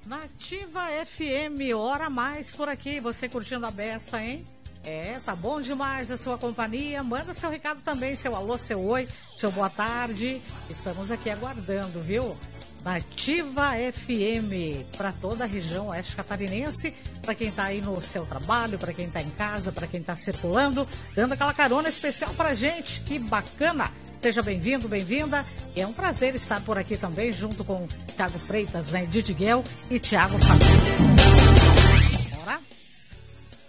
Nativa FM, hora mais por aqui, você curtindo a beça, hein? Tá bom demais a sua companhia. Manda seu recado também, seu alô, seu oi, seu boa tarde. Estamos aqui aguardando, viu? Nativa FM, para toda a região oeste catarinense, para quem está aí no seu trabalho, para quem está em casa, para quem está circulando, dando aquela carona especial pra gente. Que bacana! Seja bem-vindo, bem-vinda. É um prazer estar por aqui também, junto com Thiago Freitas, né? Didiguel e Thiago Fabio.